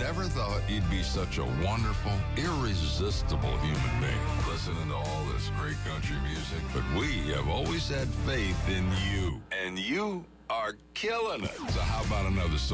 never thought you'd be such a wonderful, irresistible human being, listening to all this great country music. But we have always had faith in you, and you are killing it. So how about another song?